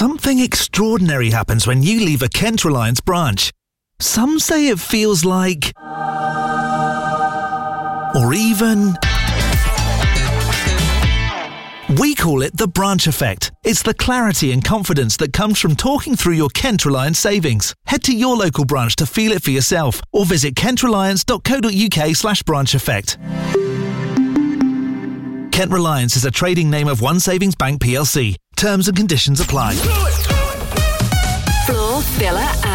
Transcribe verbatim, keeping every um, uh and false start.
Something extraordinary happens when you leave a Kent Reliance branch. Some say it feels like... or even... we call it the branch effect. It's the clarity and confidence that comes from talking through your Kent Reliance savings. Head to your local branch to feel it for yourself or visit kentreliance.co.uk slash branch effect. Kent Reliance is a trading name of One Savings Bank P L C. Terms and conditions apply. Floor Filler